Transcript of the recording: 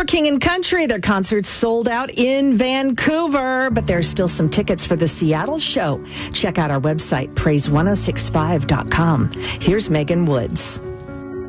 King and Country, their concert's sold out in Vancouver, but there's still some tickets for the Seattle show. Check out our website, praise1065.com. Here's Megan Woods.